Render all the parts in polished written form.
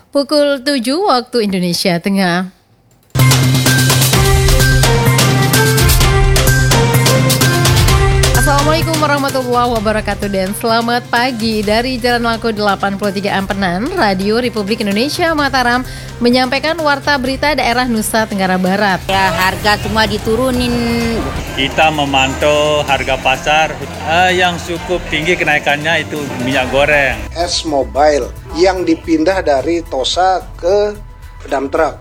Pukul 7 waktu Indonesia Tengah. Assalamualaikum warahmatullahi wabarakatuh dan selamat pagi dari Jalan Langko 83 Ampenan, Radio Republik Indonesia Mataram menyampaikan warta berita daerah Nusa Tenggara Barat. Ya, harga semua diturunin. Kita memantau harga pasar yang cukup tinggi kenaikannya itu minyak goreng. S-Mobile yang dipindah dari Tosa ke dump truck.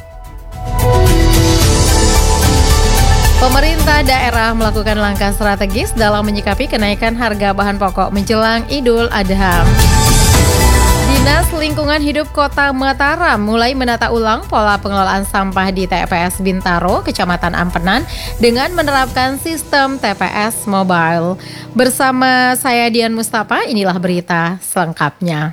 Pemerintah daerah melakukan langkah strategis dalam menyikapi kenaikan harga bahan pokok menjelang Idul Adha. Dinas Lingkungan Hidup Kota Mataram mulai menata ulang pola pengelolaan sampah di TPS Bintaro, Kecamatan Ampenan dengan menerapkan sistem TPS Mobile. Bersama saya Dian Mustafa, inilah berita selengkapnya.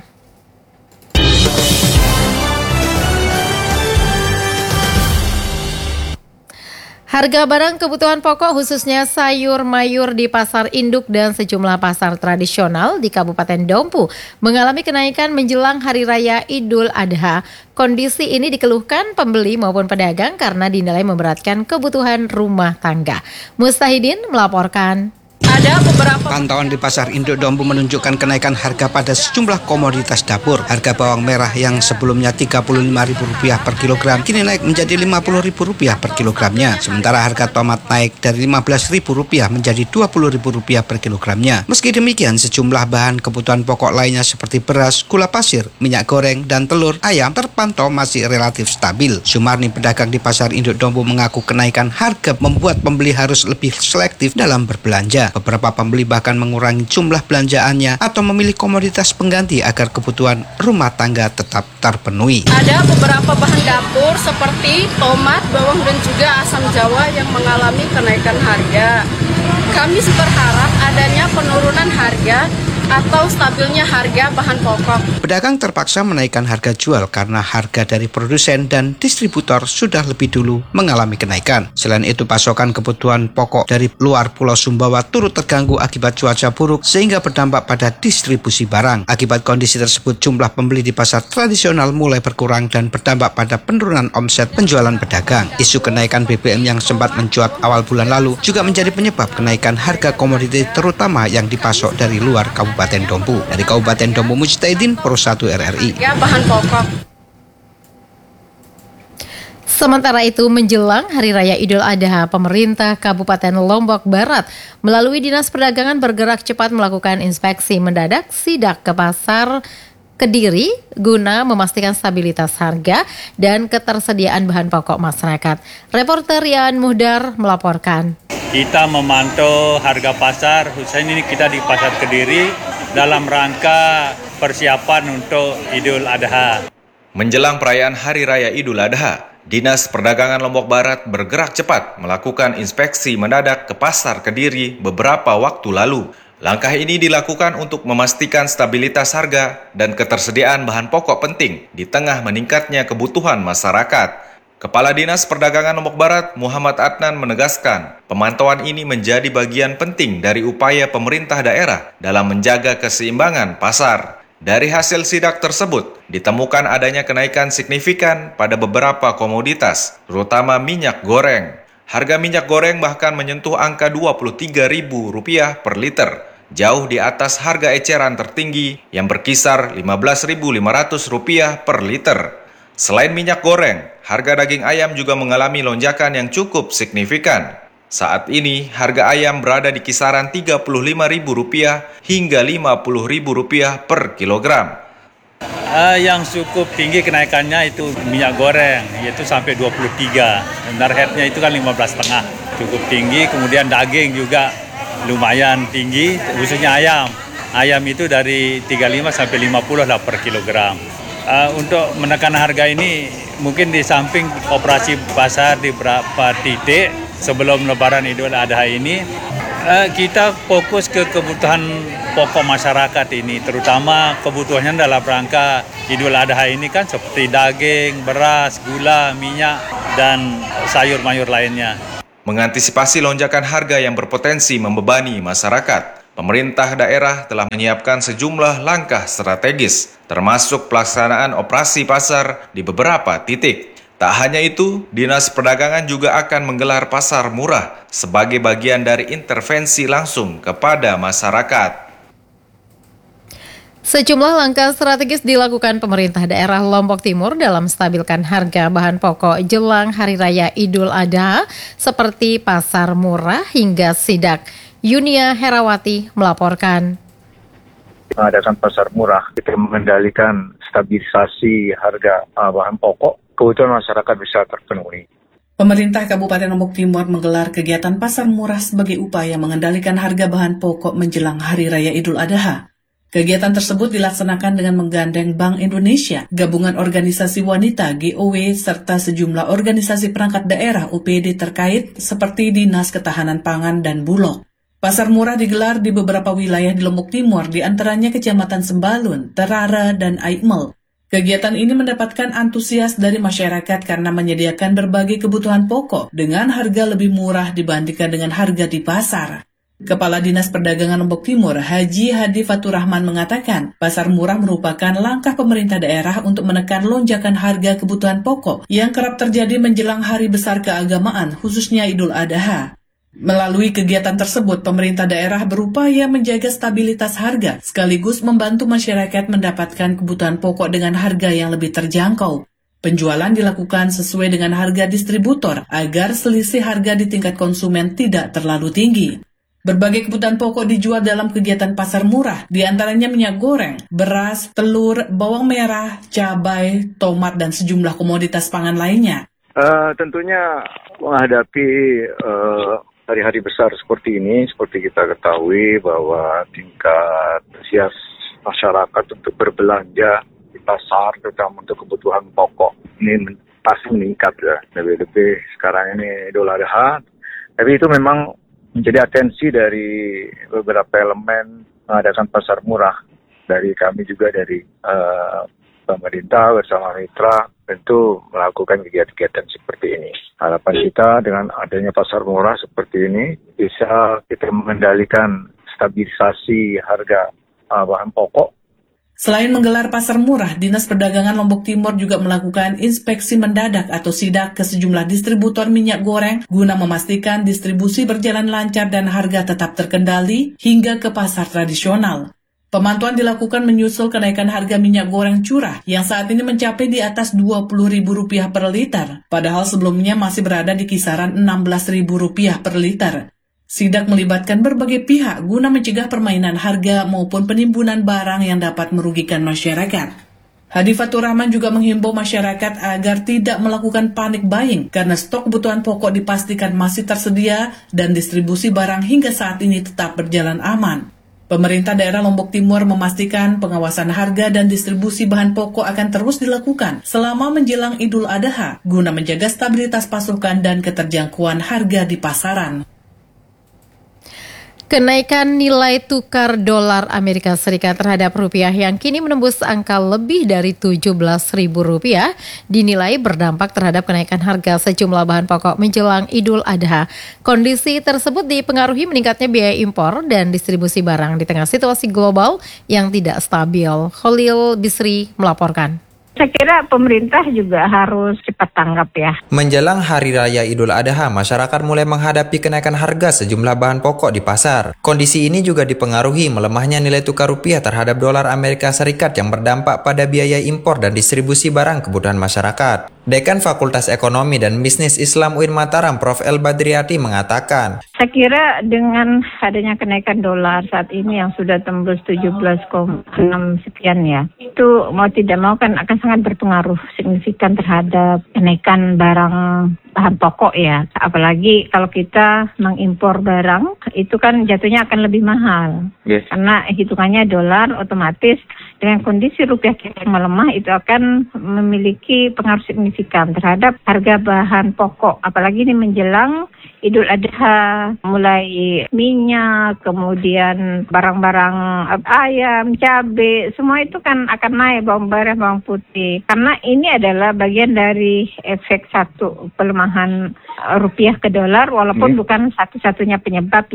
Harga barang kebutuhan pokok khususnya sayur mayur di pasar induk dan sejumlah pasar tradisional di Kabupaten Dompu mengalami kenaikan menjelang Hari Raya Idul Adha. Kondisi ini dikeluhkan pembeli maupun pedagang karena dinilai memberatkan kebutuhan rumah tangga. Mustahidin melaporkan. Ada beberapa pantauan di pasar induk Dompu menunjukkan kenaikan harga pada sejumlah komoditas dapur. Harga bawang merah yang sebelumnya Rp35.000 per kilogram kini naik menjadi Rp50.000 per kilogramnya. Sementara harga tomat naik dari Rp15.000 menjadi Rp20.000 per kilogramnya. Meski demikian, sejumlah bahan kebutuhan pokok lainnya seperti beras, gula pasir, minyak goreng, dan telur ayam terpantau masih relatif stabil. Sumarni, pedagang di pasar induk Dompu, mengaku kenaikan harga membuat pembeli harus lebih selektif dalam berbelanja. Beberapa pembeli bahkan mengurangi jumlah belanjaannya atau memilih komoditas pengganti agar kebutuhan rumah tangga tetap terpenuhi. Ada beberapa bahan dapur seperti tomat, bawang, dan juga asam jawa yang mengalami kenaikan harga. Kami berharap adanya penurunan harga atau stabilnya harga bahan pokok. Pedagang terpaksa menaikkan harga jual karena harga dari produsen dan distributor sudah lebih dulu mengalami kenaikan. Selain itu, pasokan kebutuhan pokok dari luar Pulau Sumbawa turut terganggu akibat cuaca buruk sehingga berdampak pada distribusi barang. Akibat kondisi tersebut, jumlah pembeli di pasar tradisional mulai berkurang dan berdampak pada penurunan omset penjualan pedagang. Isu kenaikan BBM yang sempat mencuat awal bulan lalu juga menjadi penyebab kenaikan harga komoditi terutama yang dipasok dari luar Kabupaten Dompu. Dari Kabupaten Dompu, Mujtahidin, Pro 1 RRI. Ya, bahan pokok. Sementara itu, menjelang Hari Raya Idul Adha, pemerintah Kabupaten Lombok Barat melalui Dinas Perdagangan bergerak cepat melakukan inspeksi mendadak sidak ke pasar Kediri guna memastikan stabilitas harga dan ketersediaan bahan pokok masyarakat. Reporter Rian Muhdar melaporkan. Kita memantau harga pasar, khususnya ini kita di Pasar Kediri dalam rangka persiapan untuk Idul Adha. Menjelang perayaan Hari Raya Idul Adha, Dinas Perdagangan Lombok Barat bergerak cepat melakukan inspeksi mendadak ke Pasar Kediri beberapa waktu lalu. Langkah ini dilakukan untuk memastikan stabilitas harga dan ketersediaan bahan pokok penting di tengah meningkatnya kebutuhan masyarakat. Kepala Dinas Perdagangan Lombok Barat, Muhammad Adnan, menegaskan pemantauan ini menjadi bagian penting dari upaya pemerintah daerah dalam menjaga keseimbangan pasar. Dari hasil sidak tersebut, ditemukan adanya kenaikan signifikan pada beberapa komoditas, terutama minyak goreng. Harga minyak goreng bahkan menyentuh angka Rp23.000 per liter, jauh di atas harga eceran tertinggi yang berkisar Rp15.500 per liter. Selain minyak goreng, harga daging ayam juga mengalami lonjakan yang cukup signifikan. Saat ini, harga ayam berada di kisaran Rp35.000 hingga Rp50.000 per kilogram. Yang cukup tinggi kenaikannya itu minyak goreng, yaitu sampai 23. Headnya itu kan 15,5, cukup tinggi. Kemudian daging juga lumayan tinggi, khususnya ayam. Ayam itu dari 35 sampai 50 lah per kilogram. Untuk menekan harga ini, mungkin di samping operasi pasar di beberapa titik sebelum Lebaran Idul Adha ini, kita fokus ke kebutuhan pokok masyarakat ini, terutama kebutuhannya dalam rangka Idul Adha ini kan seperti daging, beras, gula, minyak, dan sayur mayur lainnya. Mengantisipasi lonjakan harga yang berpotensi membebani masyarakat, Pemerintah daerah telah menyiapkan sejumlah langkah strategis, termasuk pelaksanaan operasi pasar di beberapa titik. Tak hanya itu, Dinas Perdagangan juga akan menggelar pasar murah sebagai bagian dari intervensi langsung kepada masyarakat. Sejumlah langkah strategis dilakukan pemerintah daerah Lombok Timur dalam stabilkan harga bahan pokok jelang Hari Raya Idul Adha seperti pasar murah hingga sidak. Yunia Herawati melaporkan. Mengadakan pasar murah, kita mengendalikan stabilisasi harga bahan pokok, kebutuhan masyarakat bisa terpenuhi. Pemerintah Kabupaten Lombok Timur menggelar kegiatan pasar murah sebagai upaya mengendalikan harga bahan pokok menjelang Hari Raya Idul Adha. Kegiatan tersebut dilaksanakan dengan menggandeng Bank Indonesia, Gabungan Organisasi Wanita GOW, serta sejumlah organisasi perangkat daerah UPD terkait seperti Dinas Ketahanan Pangan dan Bulog. Pasar murah digelar di beberapa wilayah di Lombok Timur, di antaranya Kecamatan Sembalun, Terara, dan Aikmel. Kegiatan ini mendapatkan antusias dari masyarakat karena menyediakan berbagai kebutuhan pokok dengan harga lebih murah dibandingkan dengan harga di pasar. Kepala Dinas Perdagangan Lombok Timur, Haji Hadi Fatur Rahman mengatakan, pasar murah merupakan langkah pemerintah daerah untuk menekan lonjakan harga kebutuhan pokok yang kerap terjadi menjelang hari besar keagamaan, khususnya Idul Adha. Melalui kegiatan tersebut, pemerintah daerah berupaya menjaga stabilitas harga, sekaligus membantu masyarakat mendapatkan kebutuhan pokok dengan harga yang lebih terjangkau. Penjualan dilakukan sesuai dengan harga distributor, agar selisih harga di tingkat konsumen tidak terlalu tinggi. Berbagai kebutuhan pokok dijual dalam kegiatan pasar murah, diantaranya minyak goreng, beras, telur, bawang merah, cabai, tomat, dan sejumlah komoditas pangan lainnya. Tentunya menghadapi hari-hari besar seperti ini, seperti kita ketahui bahwa tingkat antusias masyarakat untuk berbelanja di pasar, terutama untuk kebutuhan pokok, ini pasti meningkat ya. Lebih-lebih sekarang ini Idul Adha. Tapi itu memang menjadi atensi dari beberapa elemen mengadakan pasar murah. Dari kami juga dari pemerintah bersama mitra tentu melakukan kegiatan-kegiatan seperti ini. Harapan kita dengan adanya pasar murah seperti ini bisa kita mengendalikan stabilisasi harga bahan pokok. Selain menggelar pasar murah, Dinas Perdagangan Lombok Timur juga melakukan inspeksi mendadak atau sidak ke sejumlah distributor minyak goreng guna memastikan distribusi berjalan lancar dan harga tetap terkendali hingga ke pasar tradisional. Pemantauan dilakukan menyusul kenaikan harga minyak goreng curah yang saat ini mencapai di atas Rp20.000 per liter, padahal sebelumnya masih berada di kisaran Rp16.000 per liter. Sidak melibatkan berbagai pihak guna mencegah permainan harga maupun penimbunan barang yang dapat merugikan masyarakat. Hadi Fatur Rahman juga menghimbau masyarakat agar tidak melakukan panic buying karena stok kebutuhan pokok dipastikan masih tersedia dan distribusi barang hingga saat ini tetap berjalan aman. Pemerintah daerah Lombok Timur memastikan pengawasan harga dan distribusi bahan pokok akan terus dilakukan selama menjelang Idul Adha guna menjaga stabilitas pasokan dan keterjangkauan harga di pasaran. Kenaikan nilai tukar dolar Amerika Serikat terhadap rupiah yang kini menembus angka lebih dari Rp17.000 dinilai berdampak terhadap kenaikan harga sejumlah bahan pokok menjelang Idul Adha. Kondisi tersebut dipengaruhi meningkatnya biaya impor dan distribusi barang di tengah situasi global yang tidak stabil. Khalil Bisri melaporkan. Saya kira pemerintah juga harus cepat tanggap ya. Menjelang Hari Raya Idul Adha, masyarakat mulai menghadapi kenaikan harga sejumlah bahan pokok di pasar. Kondisi ini juga dipengaruhi melemahnya nilai tukar rupiah terhadap dolar Amerika Serikat yang berdampak pada biaya impor dan distribusi barang kebutuhan masyarakat. Dekan Fakultas Ekonomi dan Bisnis Islam UIN Mataram, Prof. El Badriati mengatakan, saya kira dengan adanya kenaikan dolar saat ini yang sudah tembus 17,6 sekian ya, itu mau tidak mau kan akan sangat berpengaruh signifikan terhadap kenaikan barang bahan pokok ya. Apalagi kalau kita mengimpor barang, itu kan jatuhnya akan lebih mahal. Yes. Karena hitungannya dolar, otomatis dengan kondisi rupiah kita yang melemah, itu akan memiliki pengaruh signifikan terhadap harga bahan pokok. Apalagi ini menjelang Idul Adha, mulai minyak, kemudian barang-barang ayam, cabai, semua itu kan akan naik, bawang merah, bawang putih. Karena ini adalah bagian dari efek satu pelemahan rupiah ke dolar, walaupun bukan satu-satunya penyebab ya.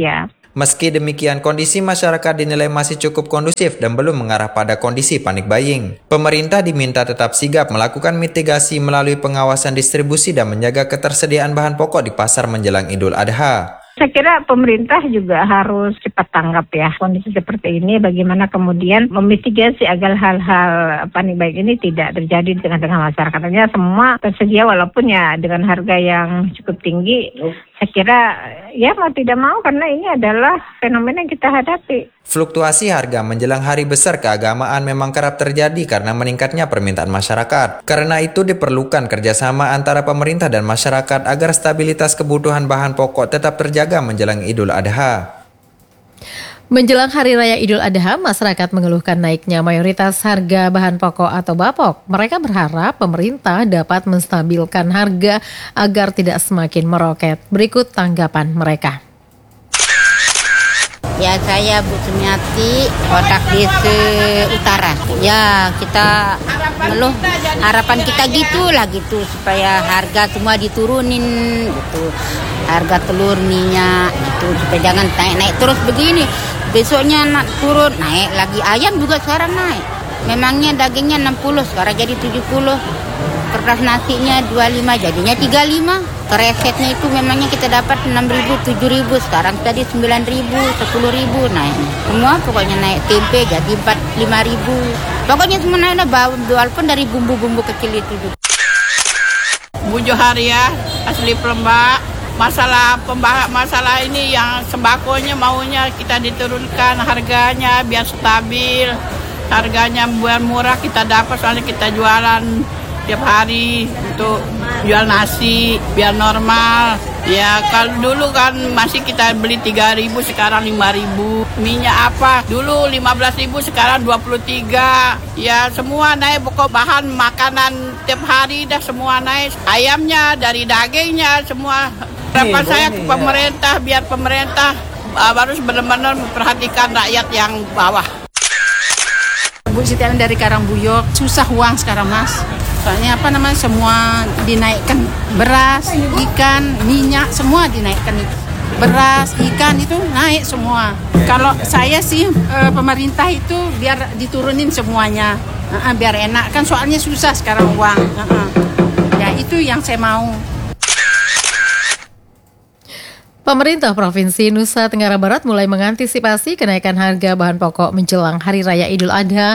Meski demikian, kondisi masyarakat dinilai masih cukup kondusif dan belum mengarah pada kondisi panic buying. Pemerintah diminta tetap sigap melakukan mitigasi melalui pengawasan distribusi dan menjaga ketersediaan bahan pokok di pasar menjelang Idul Adha. Saya kira pemerintah juga harus cepat tanggap ya kondisi seperti ini. Bagaimana kemudian memitigasi agar hal-hal panik buying ini tidak terjadi di tengah-tengah masyarakat. Artinya semua tersedia walaupun ya dengan harga yang cukup tinggi. Saya kira ya mau tidak mau karena ini adalah fenomena yang kita hadapi. Fluktuasi harga menjelang hari besar keagamaan memang kerap terjadi karena meningkatnya permintaan masyarakat. Karena itu diperlukan kerjasama antara pemerintah dan masyarakat agar stabilitas kebutuhan bahan pokok tetap terjaga menjelang Idul Adha. Menjelang Hari Raya Idul Adha, masyarakat mengeluhkan naiknya mayoritas harga bahan pokok atau BAPOK. Mereka berharap pemerintah dapat menstabilkan harga agar tidak semakin meroket. Berikut tanggapan mereka. Ya, saya Bu Sumiati, Kotak Desa Utara. Ya, kita ngeluh, harapan kita gitulah gitu supaya harga semua diturunin gitu. Harga telur, minyak gitu supaya jangan naik-naik terus begini. Besoknya turun, naik lagi. Ayam juga sekarang naik. Memangnya dagingnya 60, sekarang jadi 70. Kertas nasinya 25, jadinya 35. Keresetnya itu memangnya kita dapat 6.000, 7.000, sekarang tadi 9.000, 10.000 naiknya. Semua pokoknya naik, tempe jadi 5.000. Pokoknya semua naik, walaupun dari bumbu-bumbu kecil itu juga. Bu Joharia, asli Pelembak. Masalah ini yang sembakonya maunya kita diturunkan harganya biar stabil. Harganya biar murah kita dapat, soalnya kita jualan tiap hari untuk jual nasi biar normal. Ya kalau dulu kan masih kita beli 3.000, sekarang 5.000. Minyak apa? Dulu 15.000, sekarang 23. Ya semua naik, pokok bahan makanan tiap hari dah semua naik. Ayamnya dari dagingnya semua. Harapan saya ke pemerintah, biar pemerintah harus benar-benar memperhatikan rakyat yang bawah. Bu Siti Alin dari Karangbuyok, susah uang sekarang Mas. Soalnya semua dinaikkan, beras, ikan, minyak, semua dinaikkan. Beras, ikan itu naik semua. Kalau saya sih pemerintah itu biar diturunin semuanya, biar enak kan soalnya susah sekarang uang. Ya itu yang saya mau. Pemerintah Provinsi Nusa Tenggara Barat mulai mengantisipasi kenaikan harga bahan pokok menjelang Hari Raya Idul Adha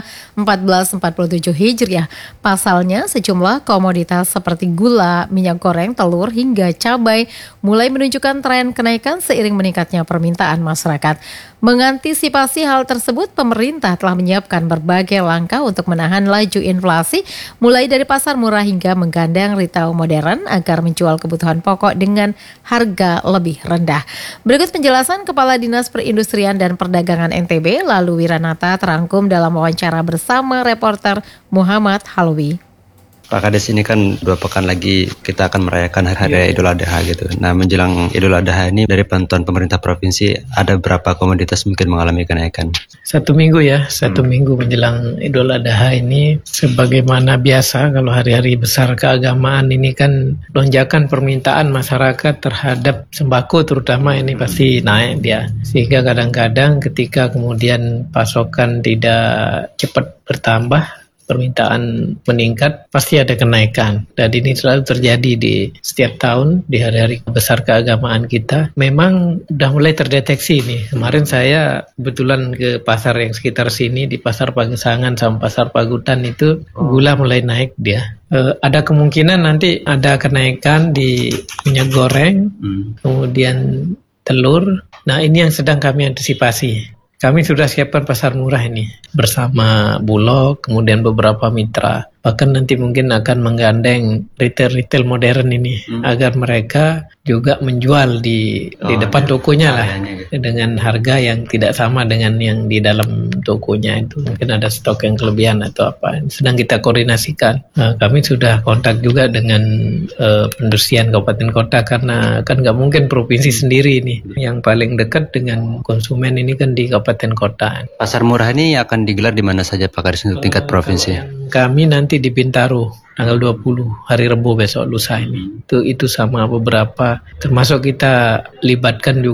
1447 Hijriah. Pasalnya, sejumlah komoditas seperti gula, minyak goreng, telur, hingga cabai mulai menunjukkan tren kenaikan seiring meningkatnya permintaan masyarakat. Mengantisipasi hal tersebut, pemerintah telah menyiapkan berbagai langkah untuk menahan laju inflasi, mulai dari pasar murah hingga menggandeng retail modern agar menjual kebutuhan pokok dengan harga lebih rendah. Berikut penjelasan Kepala Dinas Perindustrian dan Perdagangan NTB, Lalu Wiranata, terangkum dalam wawancara bersama reporter Muhammad Halwi. Pak Kades, ini kan 2 pekan lagi kita akan merayakan Hari Raya Idul Adha gitu. Nah, menjelang Idul Adha ini dari pantauan pemerintah provinsi ada berapa komoditas mungkin mengalami kenaikan? 1 minggu ya, 1 minggu menjelang Idul Adha ini sebagaimana biasa kalau hari-hari besar keagamaan ini kan lonjakan permintaan masyarakat terhadap sembako terutama ini pasti naik dia. Sehingga kadang-kadang ketika kemudian pasokan tidak cepat bertambah, permintaan meningkat, pasti ada kenaikan. Dan ini selalu terjadi di setiap tahun, di hari-hari besar keagamaan kita. Memang udah mulai terdeteksi nih. Kemarin saya kebetulan ke pasar yang sekitar sini, di Pasar Pagesangan sama Pasar Pagutan itu, gula mulai naik dia. Ada kemungkinan nanti ada kenaikan di minyak goreng, kemudian telur. Nah, ini yang sedang kami antisipasi. Kami sudah siapkan pasar murah ini bersama Bulog, kemudian beberapa mitra. Bahkan nanti mungkin akan menggandeng retail modern ini agar mereka juga menjual di depan tokonya lah dengan harga yang tidak sama dengan yang di dalam tokonya itu. Mungkin ada stok yang kelebihan atau apa. Sedang kita koordinasikan. Nah, kami sudah kontak juga dengan pendustrian kabupaten kota karena kan nggak mungkin provinsi sendiri ini. Yang paling dekat dengan konsumen ini kan di kabupaten kota. Pasar murah ini akan digelar di mana saja Pak Kades untuk tingkat provinsi? Kami nanti di Bintaro tanggal 20 hari Rebo besok lusa ini. Itu sama beberapa, termasuk kita libatkan juga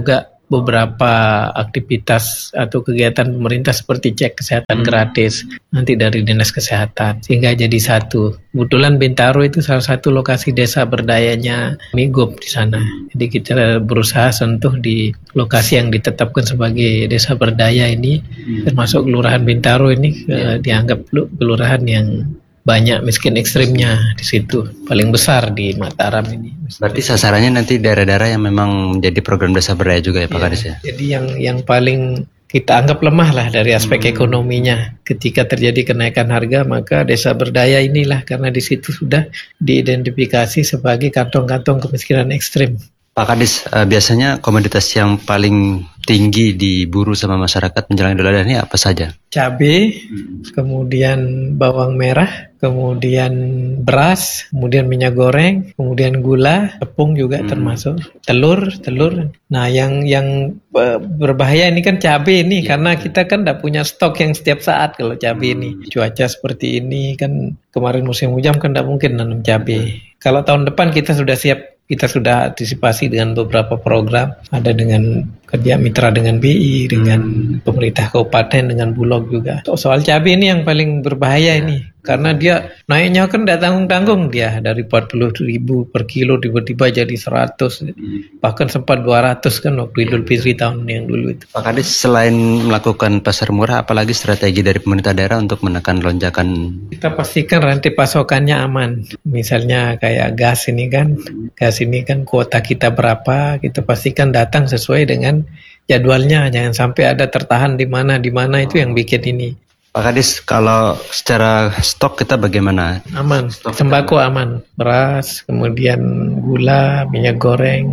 beberapa aktivitas atau kegiatan pemerintah seperti cek kesehatan gratis nanti dari Dinas Kesehatan, sehingga jadi satu. Kebetulan Bintaro itu salah satu lokasi desa berdayanya Migop di sana. Jadi kita berusaha sentuh di lokasi yang ditetapkan sebagai desa berdaya ini, termasuk Kelurahan Bintaro ini dianggap kelurahan yang banyak miskin ekstrimnya di situ, paling besar di Mataram ini. Berarti sasarannya nanti daerah-daerah yang memang menjadi program desa berdaya juga ya Pak Kades ya? Jadi yang paling kita anggap lemah lah dari aspek ekonominya. Ketika terjadi kenaikan harga, maka desa berdaya inilah, karena di situ sudah diidentifikasi sebagai kantong-kantong kemiskinan ekstrim. Pak Kades, biasanya komoditas yang paling tinggi diburu sama masyarakat menjelang Idul Adha ini apa saja? Cabai, kemudian bawang merah, kemudian beras, kemudian minyak goreng, kemudian gula, tepung juga termasuk, telur. Nah, yang berbahaya ini kan cabai ini, karena kita kan tidak punya stok yang setiap saat kalau cabai ini. Cuaca seperti ini kan, kemarin musim hujan kan tidak mungkin nanam cabai. Kalau tahun depan kita sudah siap. Kita sudah antisipasi dengan beberapa program, ada dengan kerja mitra dengan BI, dengan pemerintah kabupaten, dengan Bulog juga. Soal cabai ini yang paling berbahaya ini, karena dia naiknya kan tidak tanggung-tanggung dia, dari 40.000 per kilo tiba-tiba jadi 100, bahkan sempat 200 kan waktu Idul Fitri tahun yang dulu itu. Pak Kades, selain melakukan pasar murah, apalagi strategi dari pemerintah daerah untuk menekan lonjakan? Kita pastikan rantai pasokannya aman. Misalnya kayak gas ini kan kuota kita berapa, kita pastikan datang sesuai dengan jadwalnya, jangan sampai ada tertahan di mana itu yang bikin ini. Pak Kades, kalau secara stok kita bagaimana? Aman, sembako aman, beras, kemudian gula, minyak goreng,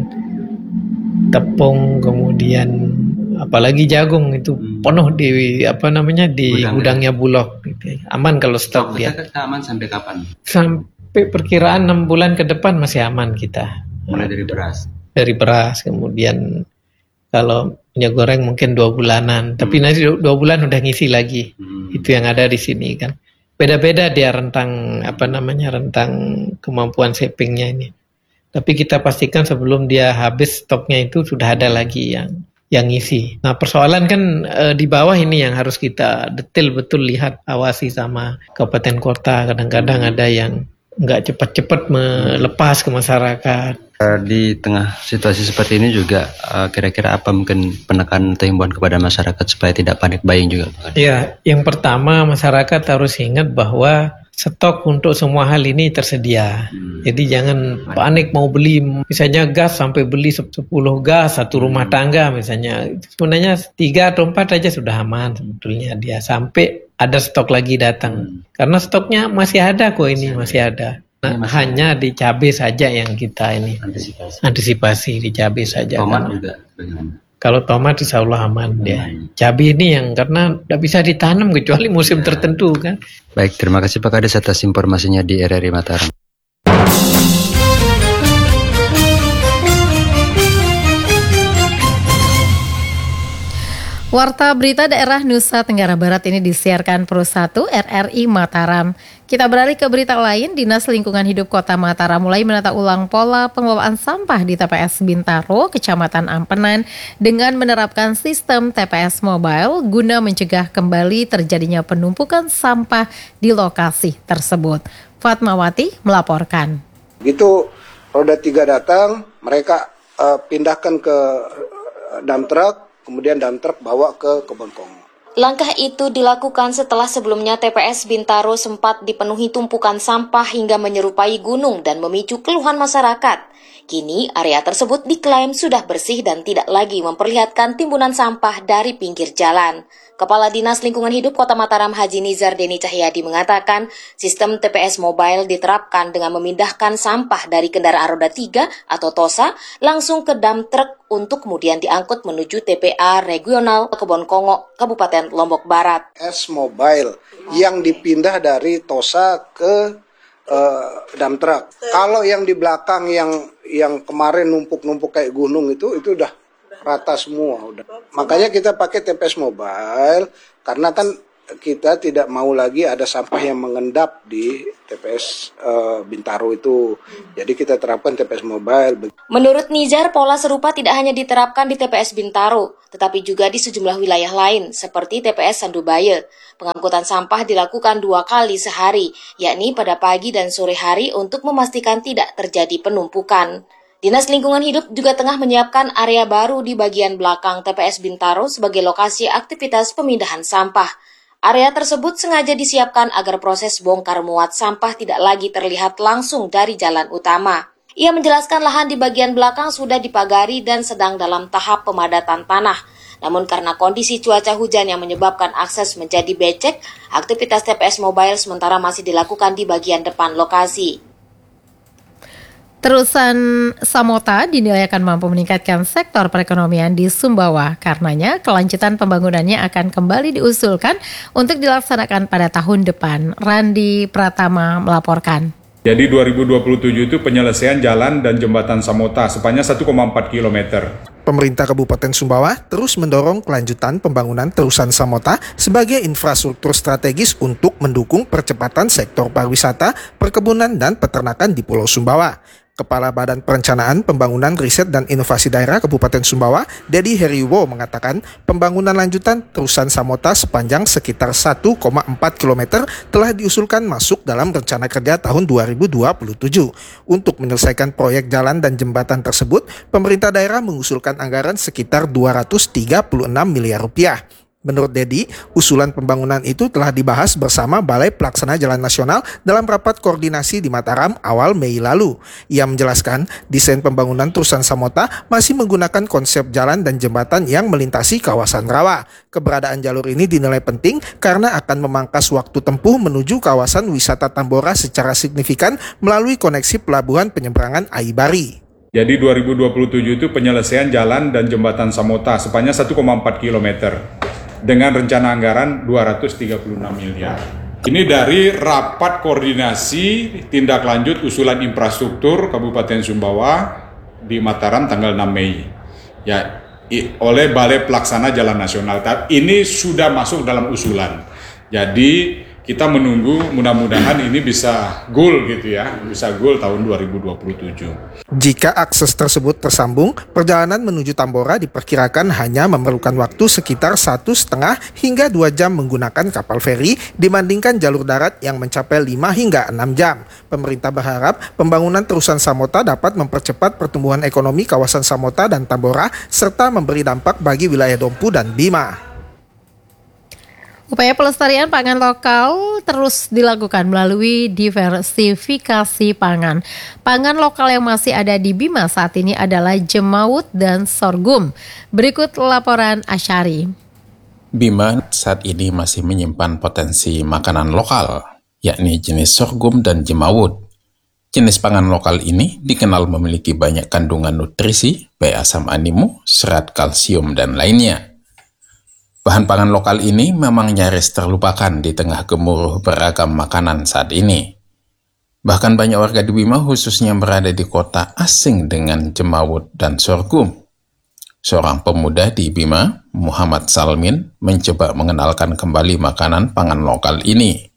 tepung, kemudian apalagi jagung itu penuh di gudangnya Bulog. Aman kalau stok dia. Kita aman sampai kapan? Sampai perkiraan 6 bulan ke depan masih aman kita. Mulai dari beras? Dari beras, kemudian kalau minyak goreng mungkin 2 bulanan, tapi nanti 2 bulan udah ngisi lagi. Itu yang ada di sini kan. Beda-beda dia rentang kemampuan shippingnya ini. Tapi kita pastikan sebelum dia habis stoknya itu sudah ada lagi yang ngisi. Nah, persoalan kan di bawah ini yang harus kita detail betul lihat, awasi sama kabupaten kota. Kadang-kadang ada yang nggak cepat-cepat melepas ke masyarakat. Di tengah situasi seperti ini juga kira-kira apa mungkin penekanan atau himbauan kepada masyarakat supaya tidak panik buying juga? Ya, yang pertama masyarakat harus ingat bahwa stok untuk semua hal ini tersedia. Jadi jangan panik mau beli, misalnya gas sampai beli 10 gas satu rumah tangga misalnya. Sebenarnya 3 atau 4 aja sudah aman sebetulnya dia, sampai ada stok lagi datang. Karena stoknya masih ada kok ini, masih ada. Nah, hanya di cabai saja yang kita ini antisipasi di cabai saja. Tomat juga bagaimana? Kalau tomat insya Allah aman dia. Cabai ini yang karena tidak bisa ditanam kecuali musim tertentu kan. Baik, terima kasih Pak Kades atas informasinya di RRI Mataram. Warta Berita Daerah Nusa Tenggara Barat ini disiarkan Pro 1 RRI Mataram. Kita beralih ke berita lain. Dinas Lingkungan Hidup Kota Mataram mulai menata ulang pola pengelolaan sampah di TPS Bintaro, Kecamatan Ampenan dengan menerapkan sistem TPS Mobile guna mencegah kembali terjadinya penumpukan sampah di lokasi tersebut. Fatmawati melaporkan. Gitu roda 3 datang, mereka pindahkan ke dump truck, kemudian dump truck bawa ke Kebon Kongo. Langkah itu dilakukan setelah sebelumnya TPS Bintaro sempat dipenuhi tumpukan sampah hingga menyerupai gunung dan memicu keluhan masyarakat. Kini area tersebut diklaim sudah bersih dan tidak lagi memperlihatkan timbunan sampah dari pinggir jalan. Kepala Dinas Lingkungan Hidup Kota Mataram Haji Nizar Deni Cahyadi mengatakan sistem TPS Mobile diterapkan dengan memindahkan sampah dari kendaraan roda 3 atau TOSA langsung ke dump truck untuk kemudian diangkut menuju TPA Regional Kebon Kongo, Kabupaten Lombok Barat. TPS Mobile yang dipindah dari TOSA ke dump truck. Kalau yang di belakang yang kemarin numpuk-numpuk kayak gunung itu udah rata semua udah. Makanya kita pakai TPS Mobile karena kan kita tidak mau lagi ada sampah yang mengendap di TPS Bintaro itu. Jadi kita terapkan TPS mobile. Menurut Nizar, pola serupa tidak hanya diterapkan di TPS Bintaro, tetapi juga di sejumlah wilayah lain seperti TPS Sandubaya. Pengangkutan sampah dilakukan 2 kali sehari, yakni pada pagi dan sore hari untuk memastikan tidak terjadi penumpukan. Dinas Lingkungan Hidup juga tengah menyiapkan area baru di bagian belakang TPS Bintaro sebagai lokasi aktivitas pemindahan sampah. Area tersebut sengaja disiapkan agar proses bongkar muat sampah tidak lagi terlihat langsung dari jalan utama. Ia menjelaskan lahan di bagian belakang sudah dipagari dan sedang dalam tahap pemadatan tanah. Namun karena kondisi cuaca hujan yang menyebabkan akses menjadi becek, aktivitas TPS mobile sementara masih dilakukan di bagian depan lokasi. Terusan Samota dinilai akan mampu meningkatkan sektor perekonomian di Sumbawa. Karenanya, kelanjutan pembangunannya akan kembali diusulkan untuk dilaksanakan pada tahun depan. Randi Pratama melaporkan. Jadi 2027 itu penyelesaian jalan dan jembatan Samota sepanjang 1,4 km. Pemerintah Kabupaten Sumbawa terus mendorong kelanjutan pembangunan Terusan Samota sebagai infrastruktur strategis untuk mendukung percepatan sektor pariwisata, perkebunan, dan peternakan di Pulau Sumbawa. Kepala Badan Perencanaan Pembangunan Riset dan Inovasi Daerah Kabupaten Sumbawa, Dedi Heriwo mengatakan pembangunan lanjutan Terusan Samota sepanjang sekitar 1,4 km telah diusulkan masuk dalam rencana kerja tahun 2027. Untuk menyelesaikan proyek jalan dan jembatan tersebut, pemerintah daerah mengusulkan anggaran sekitar 236 miliar rupiah. Menurut Dedi, usulan pembangunan itu telah dibahas bersama Balai Pelaksana Jalan Nasional dalam rapat koordinasi di Mataram awal Mei lalu. Ia menjelaskan, desain pembangunan Terusan Samota masih menggunakan konsep jalan dan jembatan yang melintasi kawasan rawa. Keberadaan jalur ini dinilai penting karena akan memangkas waktu tempuh menuju kawasan wisata Tambora secara signifikan melalui koneksi pelabuhan penyeberangan Aibari. Jadi 2027 itu penyelesaian jalan dan jembatan Samota sepanjang 1,4 km. Dengan rencana anggaran 236 miliar. Ini dari rapat koordinasi tindak lanjut usulan infrastruktur Kabupaten Sumbawa di Mataram tanggal 6 Mei. Ya, oleh Balai Pelaksana Jalan Nasional. Ini sudah masuk dalam usulan. Jadi kita menunggu mudah-mudahan ini bisa goal gitu ya, bisa goal tahun 2027. Jika akses tersebut tersambung, perjalanan menuju Tambora diperkirakan hanya memerlukan waktu sekitar 1,5 hingga 2 jam menggunakan kapal feri dibandingkan jalur darat yang mencapai 5 hingga 6 jam. Pemerintah berharap pembangunan Terusan Samota dapat mempercepat pertumbuhan ekonomi kawasan Samota dan Tambora serta memberi dampak bagi wilayah Dompu dan Bima. Upaya pelestarian pangan lokal terus dilakukan melalui diversifikasi pangan. Pangan lokal yang masih ada di Bima saat ini adalah jemawut dan sorghum. Berikut laporan Asyari. Bima saat ini masih menyimpan potensi makanan lokal, yakni jenis sorghum dan jemawut. Jenis pangan lokal ini dikenal memiliki banyak kandungan nutrisi, baik asam amino, serat, kalsium, dan lainnya. Bahan pangan lokal ini memang nyaris terlupakan di tengah gemuruh beragam makanan saat ini. Bahkan banyak warga di Bima khususnya berada di kota asing dengan jemawut dan sorghum. Seorang pemuda di Bima, Muhammad Salmin, mencoba mengenalkan kembali makanan pangan lokal ini.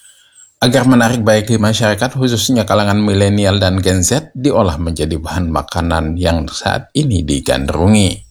Agar menarik baik di masyarakat khususnya kalangan milenial dan Gen Z diolah menjadi bahan makanan yang saat ini digandrungi.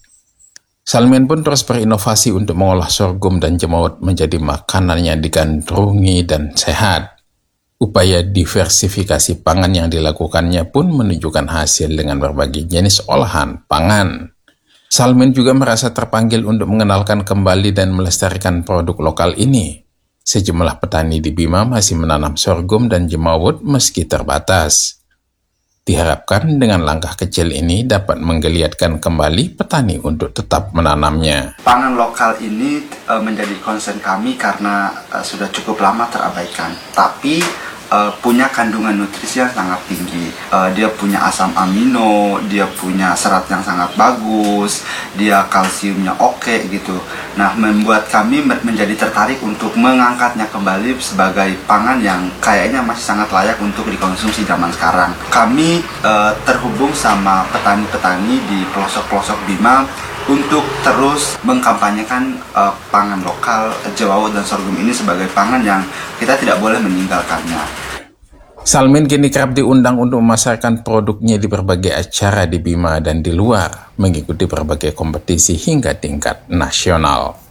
Salmin pun terus berinovasi untuk mengolah sorghum dan jemawut menjadi makanan yang digandrungi dan sehat. Upaya diversifikasi pangan yang dilakukannya pun menunjukkan hasil dengan berbagai jenis olahan pangan. Salmin juga merasa terpanggil untuk mengenalkan kembali dan melestarikan produk lokal ini. Sejumlah petani di Bima masih menanam sorghum dan jemawut meski terbatas. Diharapkan dengan langkah kecil ini dapat menggeliatkan kembali petani untuk tetap menanamnya. Pangan lokal ini menjadi concern kami karena sudah cukup lama terabaikan. Tapi punya kandungan nutrisi yang sangat tinggi. Dia punya asam amino, dia punya serat yang sangat bagus, dia kalsiumnya oke gitu. Nah, membuat kami menjadi tertarik untuk mengangkatnya kembali sebagai pangan yang kayaknya masih sangat layak untuk dikonsumsi zaman sekarang. Kami terhubung sama petani-petani di pelosok-pelosok Bima untuk terus mengkampanyekan pangan lokal, jemawut dan sorghum ini sebagai pangan yang kita tidak boleh meninggalkannya. Salmin kini kerap diundang untuk memasarkan produknya di berbagai acara di Bima dan di luar, mengikuti berbagai kompetisi hingga tingkat nasional.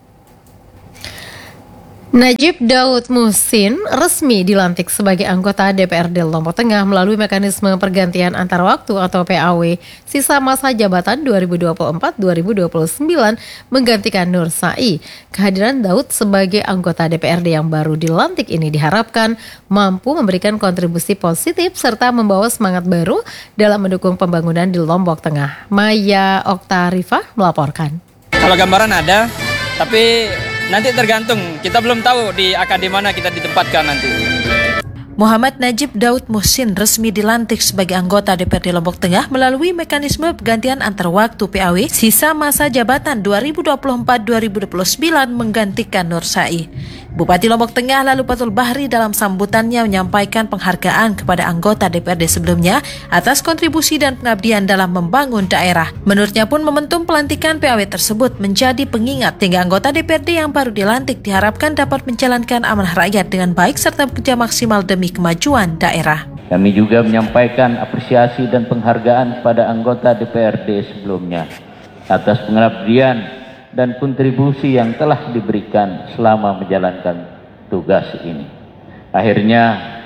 Najib Daud Muhsin resmi dilantik sebagai anggota DPRD Lombok Tengah melalui mekanisme pergantian antar waktu atau PAW sisa masa jabatan 2024-2029 menggantikan Nur Sai. Kehadiran Daud sebagai anggota DPRD yang baru dilantik ini diharapkan mampu memberikan kontribusi positif serta membawa semangat baru dalam mendukung pembangunan di Lombok Tengah. Maya Oktarifah melaporkan. Kalau gambaran ada, tapi nanti tergantung, kita belum tahu di akad mana kita ditempatkan nanti. Muhammad Najib Daud Muhsin resmi dilantik sebagai anggota DPRD Lombok Tengah melalui mekanisme pergantian antar waktu PAW sisa masa jabatan 2024-2029 menggantikan Nur Sai. Bupati Lombok Tengah lalu Fathul Bahri dalam sambutannya menyampaikan penghargaan kepada anggota DPRD sebelumnya atas kontribusi dan pengabdian dalam membangun daerah. Menurutnya pun momentum pelantikan PAW tersebut menjadi pengingat sehingga anggota DPRD yang baru dilantik diharapkan dapat menjalankan amanah rakyat dengan baik serta bekerja maksimal demi kemajuan daerah. Kami juga menyampaikan apresiasi dan penghargaan pada anggota DPRD sebelumnya atas pengabdian dan kontribusi yang telah diberikan selama menjalankan tugas ini. Akhirnya,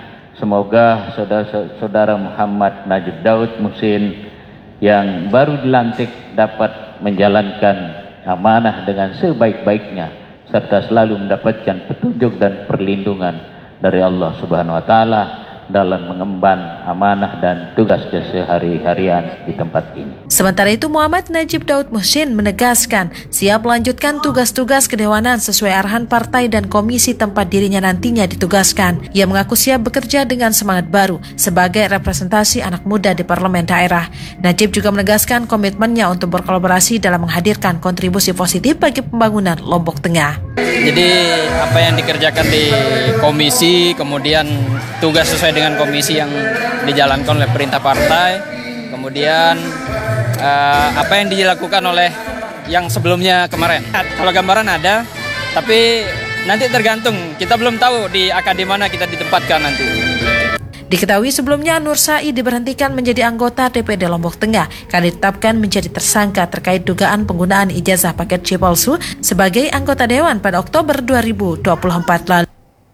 semoga saudara Muhammad Najib Daud Muhsin yang baru dilantik dapat menjalankan amanah dengan sebaik-baiknya serta selalu mendapatkan petunjuk dan perlindungan dari Allah Subhanahu wa Ta'ala dalam mengemban amanah dan tugas sehari-harian di tempat ini. Sementara itu Muhammad Najib Daud Muhsin menegaskan siap melanjutkan tugas-tugas kedewanan sesuai arahan partai dan komisi tempat dirinya nantinya ditugaskan. Ia mengaku siap bekerja dengan semangat baru sebagai representasi anak muda di parlemen daerah. Najib juga menegaskan komitmennya untuk berkolaborasi dalam menghadirkan kontribusi positif bagi pembangunan Lombok Tengah. Jadi apa yang dikerjakan di komisi, kemudian tugas sesuai dengan komisi yang dijalankan oleh perintah partai, kemudian apa yang dilakukan oleh yang sebelumnya kemarin. Kalau gambaran ada, tapi nanti tergantung, kita belum tahu di akad mana kita ditempatkan nanti. Diketahui sebelumnya Nur Sai diberhentikan menjadi anggota DPRD Lombok Tengah karena ditetapkan menjadi tersangka terkait dugaan penggunaan ijazah paket C palsu sebagai anggota dewan pada Oktober 2024 lalu.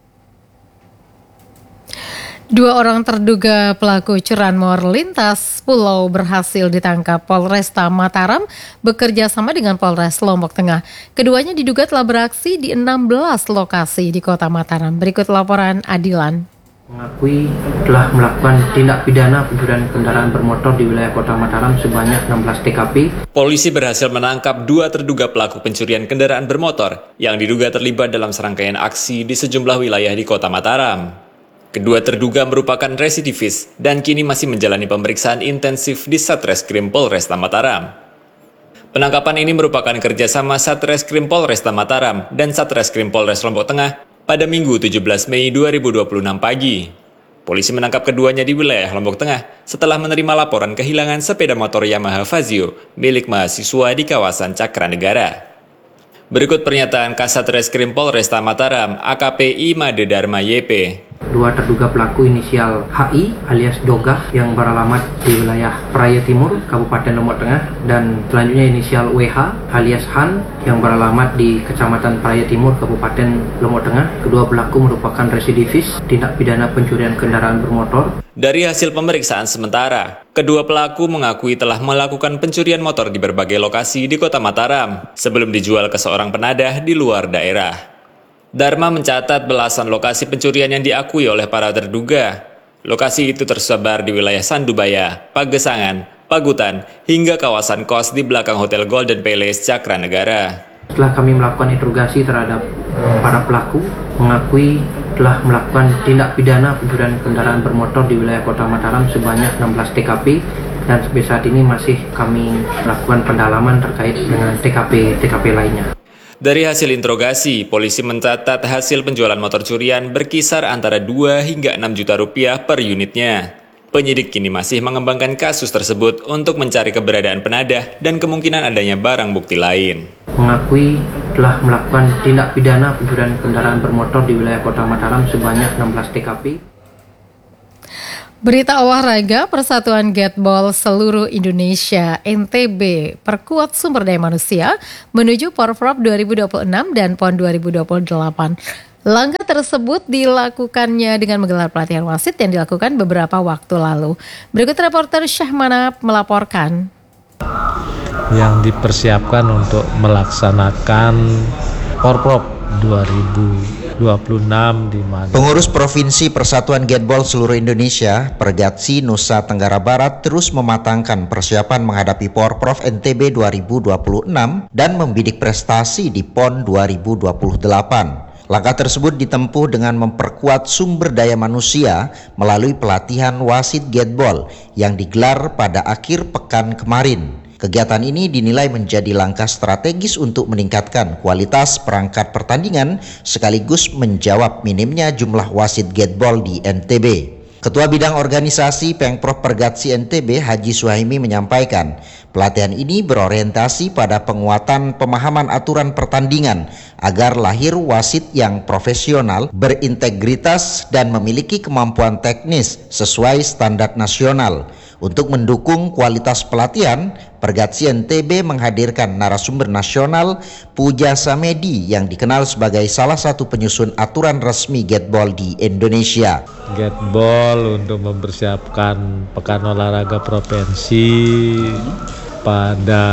2 orang terduga pelaku curanmor lintas pulau berhasil ditangkap Polresta Mataram bekerja sama dengan Polres Lombok Tengah. Keduanya diduga telah beraksi di 16 lokasi di Kota Mataram. Berikut laporan Adilan. Mengakui telah melakukan tindak pidana pencurian kendaraan bermotor di wilayah Kota Mataram sebanyak 16 TKP. Polisi berhasil menangkap 2 terduga pelaku pencurian kendaraan bermotor yang diduga terlibat dalam serangkaian aksi di sejumlah wilayah di Kota Mataram. Kedua terduga merupakan residivis dan kini masih menjalani pemeriksaan intensif di Satreskrim Polresta Mataram. Penangkapan ini merupakan kerjasama Satreskrim Polresta Mataram dan Satreskrim Polres Lombok Tengah pada Minggu 17 Mei 2026 pagi. Polisi menangkap keduanya di wilayah Lombok Tengah setelah menerima laporan kehilangan sepeda motor Yamaha Fazio milik mahasiswa di kawasan Cakranegara. Berikut pernyataan Kasat Reskrim Polresta Mataram, AKP Imade Dharma YP. 2 terduga pelaku inisial HI alias Dogah yang beralamat di wilayah Praia Timur, Kabupaten Lombok Tengah, dan selanjutnya inisial WH alias Han yang beralamat di Kecamatan Praia Timur, Kabupaten Lombok Tengah. Kedua pelaku merupakan residivis tindak pidana pencurian kendaraan bermotor. Dari hasil pemeriksaan sementara, kedua pelaku mengakui telah melakukan pencurian motor di berbagai lokasi di Kota Mataram sebelum dijual ke seorang penadah di luar daerah. Dharma mencatat belasan lokasi pencurian yang diakui oleh para terduga. Lokasi itu tersebar di wilayah Sandubaya, Pagesangan, Pagutan, hingga kawasan kos di belakang Hotel Golden Palace Cakranegara. Setelah kami melakukan interogasi terhadap para pelaku, mengakui telah melakukan tindak pidana pencurian kendaraan bermotor di wilayah Kota Mataram sebanyak 16 TKP dan sampai saat ini masih kami melakukan pendalaman terkait dengan TKP lainnya. Dari hasil interogasi, polisi mencatat hasil penjualan motor curian berkisar antara 2 hingga 6 juta rupiah per unitnya. Penyidik kini masih mengembangkan kasus tersebut untuk mencari keberadaan penadah dan kemungkinan adanya barang bukti lain. Mengakui telah melakukan tindak pidana pencurian kendaraan bermotor di wilayah Kota Mataram sebanyak 16 TKP. Berita olahraga, Persatuan Gateball seluruh Indonesia (NTB) perkuat sumber daya manusia menuju Porprov 2026 dan PON 2028. Langkah tersebut dilakukannya dengan menggelar pelatihan wasit yang dilakukan beberapa waktu lalu. Berikut reporter Syahmanap melaporkan. Yang dipersiapkan untuk melaksanakan Porprov 2026 di mana Pengurus Provinsi Persatuan Gateball seluruh Indonesia, Pergatsi Nusa Tenggara Barat terus mematangkan persiapan menghadapi Porprov NTB 2026 dan membidik prestasi di PON 2028. Langkah tersebut ditempuh dengan memperkuat sumber daya manusia melalui pelatihan wasit Gateball yang digelar pada akhir pekan kemarin. Kegiatan ini dinilai menjadi langkah strategis untuk meningkatkan kualitas perangkat pertandingan sekaligus menjawab minimnya jumlah wasit Gateball di NTB. Ketua Bidang Organisasi Pengprov Pergatsi NTB Haji Suhaimi menyampaikan, pelatihan ini berorientasi pada penguatan pemahaman aturan pertandingan agar lahir wasit yang profesional, berintegritas dan memiliki kemampuan teknis sesuai standar nasional. Untuk mendukung kualitas pelatihan, Pergatsi NTB menghadirkan narasumber nasional Puja Samedi yang dikenal sebagai salah satu penyusun aturan resmi Gateball di Indonesia. Gateball untuk mempersiapkan Pekan Olahraga Provinsi pada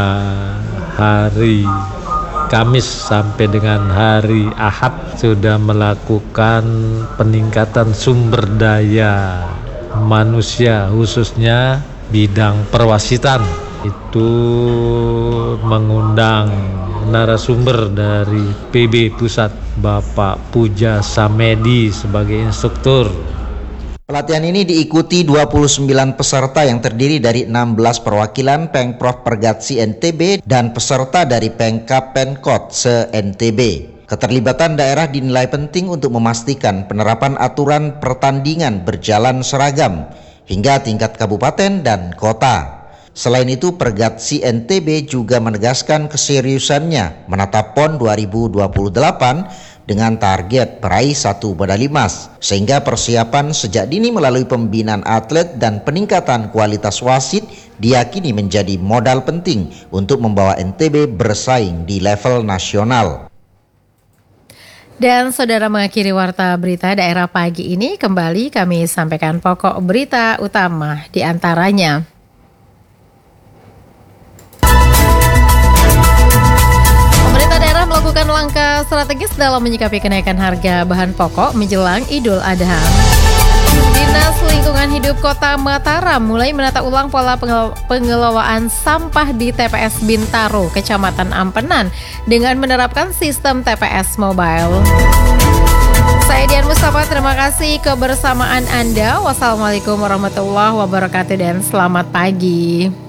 hari Kamis sampai dengan hari Ahad sudah melakukan peningkatan sumber daya manusia khususnya bidang perwasitan. Itu mengundang narasumber dari PB Pusat Bapak Puja Samedi sebagai instruktur. Pelatihan ini diikuti 29 peserta yang terdiri dari 16 perwakilan Pengprov Pergatsi NTB dan peserta dari Pengkap Penkot se-NTB. Keterlibatan daerah dinilai penting untuk memastikan penerapan aturan pertandingan berjalan seragam hingga tingkat kabupaten dan kota. Selain itu, Pergatsi NTB juga menegaskan keseriusannya menata PON 2028 dengan target meraih 1 medali emas, sehingga persiapan sejak dini melalui pembinaan atlet dan peningkatan kualitas wasit diyakini menjadi modal penting untuk membawa NTB bersaing di level nasional. Dan saudara, mengakhiri warta berita daerah pagi ini, kembali kami sampaikan pokok berita utama di antaranya. Pemerintah daerah melakukan langkah strategis dalam menyikapi kenaikan harga bahan pokok menjelang Idul Adha. Dinas Lingkungan Hidup Kota Mataram mulai menata ulang pola pengelolaan sampah di TPS Bintaro, Kecamatan Ampenan dengan menerapkan sistem TPS mobile. Saya Dian Mustafa, terima kasih kebersamaan Anda. Wassalamualaikum warahmatullahi wabarakatuh dan selamat pagi.